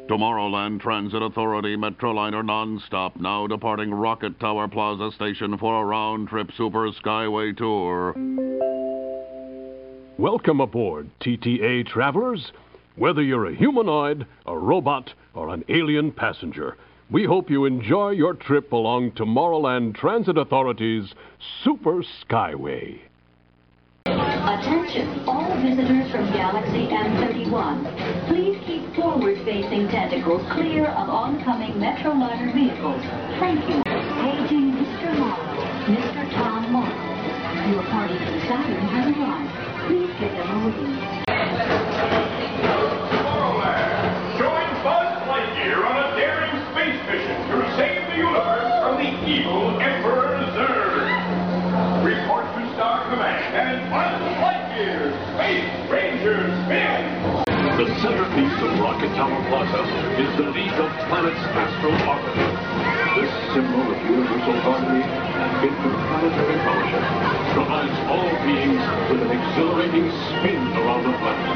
Tomorrowland Transit Authority Metroliner nonstop, now departing Rocket Tower Plaza Station for a round-trip Super Skyway tour. Welcome aboard, TTA travelers. Whether you're a humanoid, a robot, or an alien passenger, we hope you enjoy your trip along Tomorrowland Transit Authority's Super Skyway. Attention, all visitors from Galaxy M31. Please keep forward-facing tentacles clear of oncoming Metroliner vehicles. Thank you. Paging Mr. Morrow, Mr. Tom Morrow. Your party to Saturn has arrived. Please give them a reading. Tomorrowland, join Buzz Lightyear on a daring space mission to save the universe from the evil Emperor Zurg. Report to Star Command and Buzz Lightyear, Space Ranger Spin! The centerpiece of Rocket Tower Plaza is the League of Planets Astral Orbiter. This symbol of universal harmony and interplanetary fellowship provides all beings with an exhilarating spin around the planet.